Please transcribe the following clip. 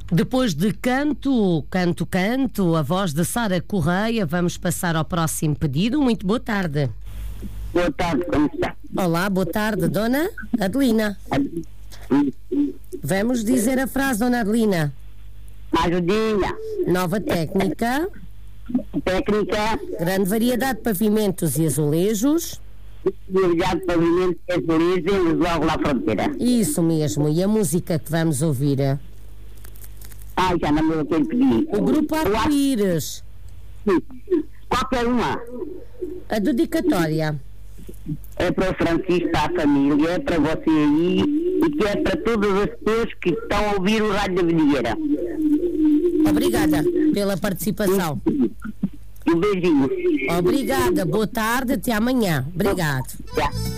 Depois de Canto, a voz de Sara Correia, vamos passar ao próximo pedido. Muito boa tarde. Boa tarde, como está? Olá, boa tarde, Dona Adelina. Vamos dizer a frase, Dona Adelina. Ajudinha. Nova técnica. Técnica. Grande variedade de pavimentos e azulejos. Variedade de pavimentos e azulejos logo na fronteira. Isso mesmo. E a música que vamos ouvir? Já não me lembro pedir. O grupo Arco-Íris. Qualquer uma. A dedicatória. É para o Francisco, para a família, é para você aí e que é para todas as pessoas que estão a ouvir o Rádio da Vidigueira. Obrigada pela participação. Um beijinho. Obrigada, boa tarde, até amanhã. Obrigado.